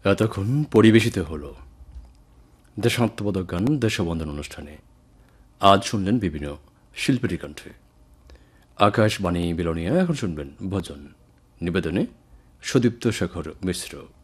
এতক্ষণ পরিবেশিত হল দেশাত্মবোধক গান দেশবন্ধন অনুষ্ঠানে। আজ শুনলেন বিভিন্ন শিল্পীর কণ্ঠে। আকাশবাণী বিলোনিয়া এখন শুনবেন ভজন, নিবেদনে সুদীপ্ত শেখর মিশ্র।